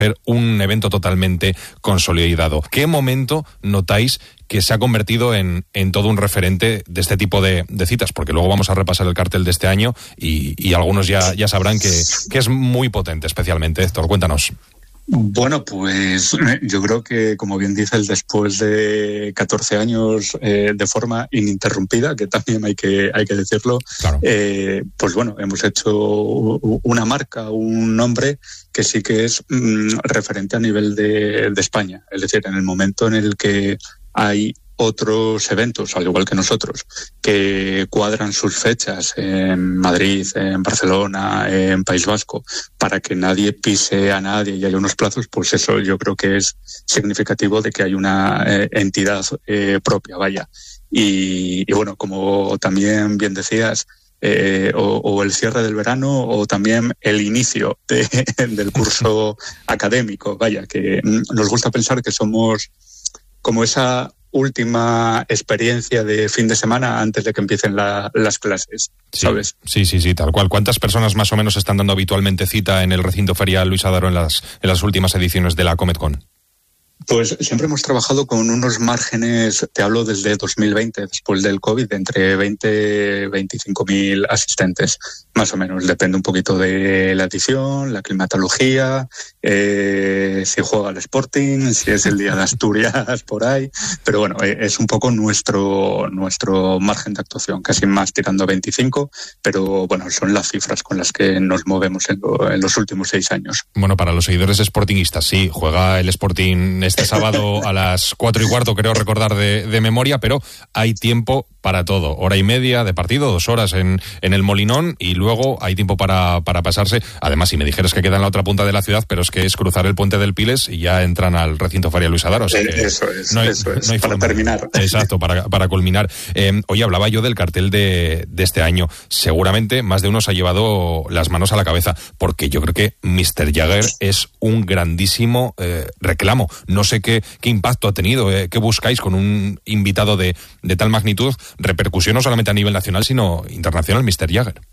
ser un evento totalmente consolidado. ¿Qué momento notáis que se ha convertido en todo un referente de este tipo de citas? Porque luego vamos a repasar el cartel de este año y algunos ya sabrán que es muy potente, especialmente. Héctor, cuéntanos. Bueno, pues yo creo que, como bien dices, después de 14 años de forma ininterrumpida, que también hay que decirlo, claro. Pues bueno, hemos hecho una marca, un nombre que sí que es referente a nivel de España. Es decir, en el momento en el que hay otros eventos, al igual que nosotros, que cuadran sus fechas en Madrid, en Barcelona, en País Vasco, para que nadie pise a nadie y haya unos plazos, pues eso yo creo que es significativo de que hay una entidad propia, vaya. Y bueno, como también bien decías, o el cierre del verano o también el inicio del curso académico, vaya, que nos gusta pensar que somos como esa última experiencia de fin de semana antes de que empiecen las clases, ¿sabes? Sí, tal cual. ¿Cuántas personas más o menos están dando habitualmente cita en el recinto ferial Luis Adaro en las últimas ediciones de la CometCon? Pues siempre hemos trabajado con unos márgenes, te hablo desde 2020, después del COVID, de entre 20 y 25.000 asistentes, más o menos. Depende un poquito de la edición, la climatología, si juega el Sporting, si es el día de Asturias por ahí. Pero bueno, es un poco nuestro margen de actuación, casi más tirando a 25, pero bueno, son las cifras con las que nos movemos en los últimos 6 años. Bueno, para los seguidores sportinguistas, sí, juega el Sporting este sábado a las 4:15, creo recordar de memoria, pero hay tiempo para todo. Hora y media de partido, 2 horas en el Molinón, y luego hay tiempo para pasarse. Además, si me dijeras que queda en la otra punta de la ciudad, pero es que es cruzar el puente del Piles y ya entran al recinto ferial Luis Adaro. O sea que eso es, para forma. Terminar. Exacto, para culminar. Hoy hablaba yo del cartel de este año. Seguramente más de uno se ha llevado las manos a la cabeza, porque yo creo que Mr. Jagger es un grandísimo reclamo. No sé qué impacto ha tenido, qué buscáis con un invitado de tal magnitud, repercusión no solamente a nivel nacional, sino internacional, Mr. Jagger.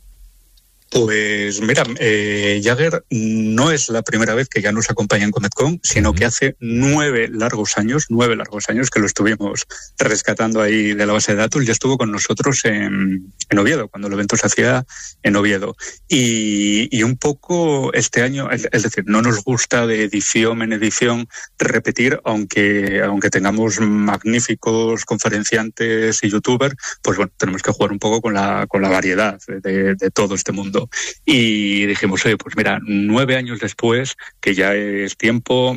Pues mira, Jagger no es la primera vez que ya nos acompaña en CometCon, sino que hace 9 largos años que lo estuvimos rescatando ahí de la base de datos. Ya estuvo con nosotros en Oviedo, cuando el evento se hacía en Oviedo. Y un poco este año, es decir, no nos gusta de edición en edición repetir, aunque tengamos magníficos conferenciantes y youtubers, pues bueno, tenemos que jugar un poco con la variedad de todo este mundo. Y dijimos, oye, pues mira, 9 años después, que ya es tiempo,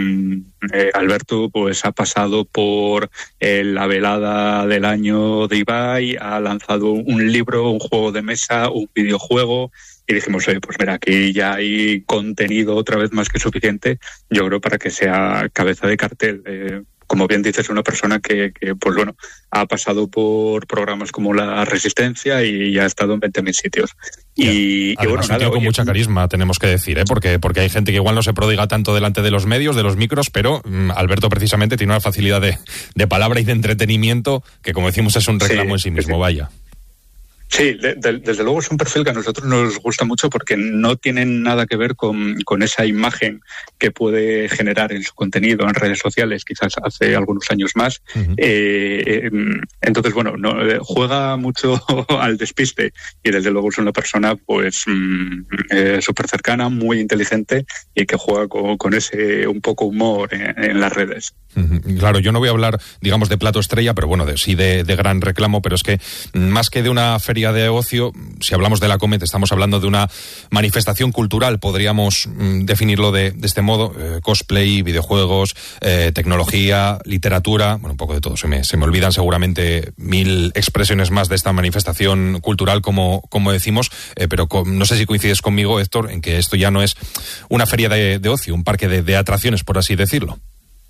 Alberto pues ha pasado por la velada del año de Ibai, ha lanzado un libro, un juego de mesa, un videojuego, y dijimos, oye, pues mira, aquí ya hay contenido otra vez más que suficiente, yo creo, para que sea cabeza de cartel. Como bien dices, una persona que pues bueno, ha pasado por programas como La Resistencia y ha estado en 20.000 sitios. Y bueno, un tío con mucha carisma, tenemos que decir, porque hay gente que igual no se prodiga tanto delante de los medios, de los micros, pero Alberto precisamente tiene una facilidad de palabra y de entretenimiento que, como decimos, es un reclamo en sí mismo, vaya. Sí, desde luego es un perfil que a nosotros nos gusta mucho porque no tiene nada que ver con esa imagen que puede generar en su contenido en redes sociales, quizás hace algunos años más. Uh-huh. Entonces, bueno, juega mucho al despiste y desde luego es una persona pues súper cercana, muy inteligente y que juega con ese un poco humor en las redes. Uh-huh. Claro, yo no voy a hablar, digamos, de plato estrella, pero bueno, sí de gran reclamo, pero es que más que de una feria de ocio, si hablamos de la Comet, estamos hablando de una manifestación cultural, podríamos definirlo de este modo, cosplay, videojuegos, tecnología, literatura, bueno, un poco de todo, se me olvidan seguramente 1000 expresiones más de esta manifestación cultural, como decimos, pero no sé si coincides conmigo, Héctor, en que esto ya no es una feria de ocio, un parque de atracciones, por así decirlo.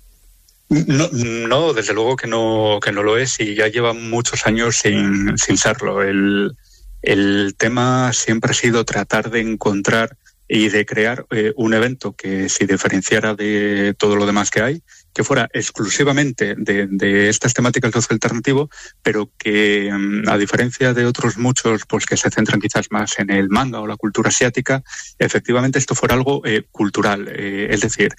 No, desde luego que no lo es y ya lleva muchos años sin serlo. El tema siempre ha sido tratar de encontrar y de crear un evento que se diferenciara de todo lo demás que hay, que fuera exclusivamente de estas temáticas de ocio alternativo, pero que, a diferencia de otros muchos pues que se centran quizás más en el manga o la cultura asiática, efectivamente esto fuera algo cultural. Es decir,